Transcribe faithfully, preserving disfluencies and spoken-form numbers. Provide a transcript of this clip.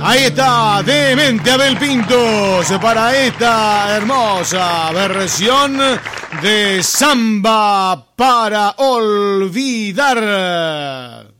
Ahí está, Demente Abel Pintos para esta hermosa versión de Samba para olvidar.